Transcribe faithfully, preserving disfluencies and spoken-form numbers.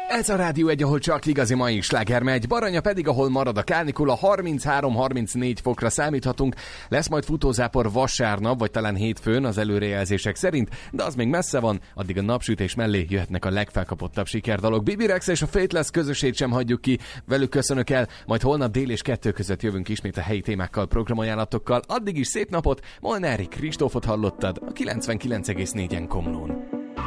Ez a Rádió egy, ahol csak igazi mai sláger megy, Baranya pedig, ahol marad a kánikula, harminchárom harmincnégy fokra számíthatunk, lesz majd futózápor vasárnap, vagy talán hétfőn az előrejelzések szerint, de az még messze van, addig a napsütés mellé jöhetnek a legfelkapottabb sikerdalok. Bibi Rexa és a Faithless közösét sem hagyjuk ki, velük köszönök el, majd holnap dél és kettő között jövünk ismét a helyi témákkal, programajánlatokkal, addig is szép napot, Molnári Kristófot hallottad a kilencvenkilenc egész négyen Komlón.